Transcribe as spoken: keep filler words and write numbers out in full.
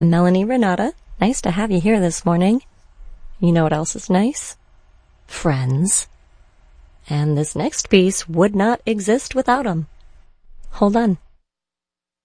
Melanie Renata, nice to have you here this morning. You know what else is nice? Friends. And this next piece would not exist without them. Hold on.